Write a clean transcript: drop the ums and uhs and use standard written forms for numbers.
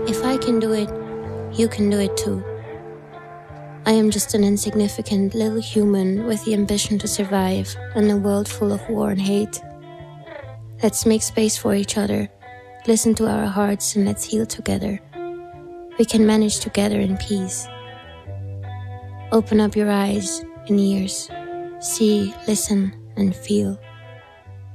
If I can do it, you can do it too. I am just an insignificant little human with the ambition to survive in a world full of war and hate. Let's make space for each other, listen to our hearts, and let's heal together. We can manage together in peace. Open up your eyes and ears. See, listen, and feel.